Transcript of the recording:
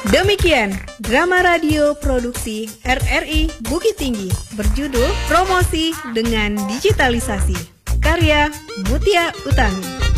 Demikian drama radio produksi RRI Bukit Tinggi berjudul Promosi dengan Digitalisasi, karya Mutia Utami.